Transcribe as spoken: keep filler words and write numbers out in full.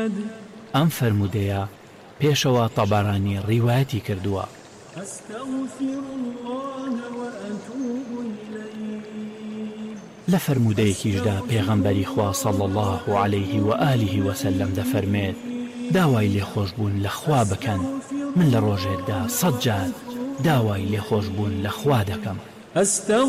ئەم فەرموودەیە پێشەوە تەبەرانی ڕیوایەتی کردووە. لە فەرموودەیەکیشدا پێغەمبەری خوا صلی الله علیه و آله و سلم دەفەرمێت داوای لێخۆشبوون لە خوا بکەن، من لە ڕۆژێکدا سەد جار داوای لێخۆشبوون لە خوا دەکەم.